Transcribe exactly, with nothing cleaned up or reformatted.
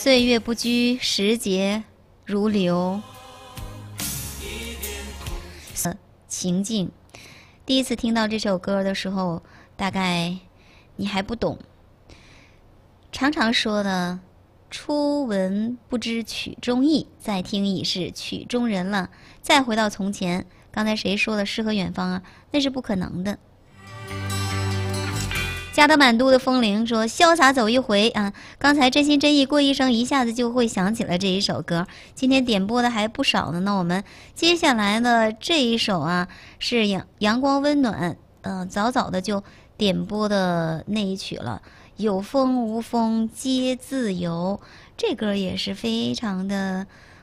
岁月不居，时节如流。情境，第一次听到这首歌的时候，大概你还不懂。常常说的“初闻不知曲中意，再听已是曲中人”了。再回到从前，刚才谁说的诗和远方啊？那是不可能的。加德满都的风铃说：“潇洒走一回啊！”刚才真心真意过一生，一下子就会想起了这一首歌。今天点播的还不少呢。那我们接下来的这一首啊，是阳阳光温暖，呃，早早的就点播的那一曲了。有风无风皆自由，这歌也是非常的